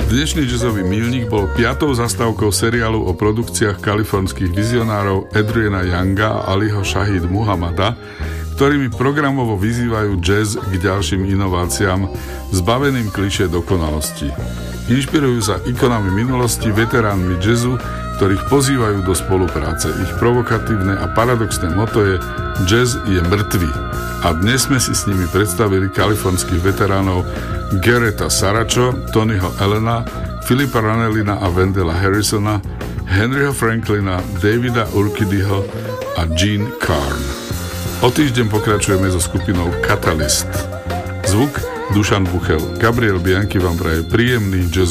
Dnešný jazzový míľnik bol 5. zastávkou seriálu o produkciách kalifornských vizionárov Adriana Younga a Aliho Shahid Muhammada, ktorými programovo vyzývajú jazz k ďalším inováciám, zbaveným klišé dokonalosti. Inšpirujú sa ikonami minulosti, veteránmi jazzu, ktorých pozývajú do spolupráce. Ich provokatívne a paradoxné motto je Jazz je mŕtvý. A dnes sme si s nimi predstavili kalifornských veteránov Garretta Saracho, Tonyho Allena, Philippa Ranellina a Wendella Harrisona, Henryho Franklina, Davida Urquidyho a Gene Carn. O týždeň pokračujeme so skupinou Catalyst. Zvuk Dušan Buchel. Gabriel Bianchi vám praje príjemný jazz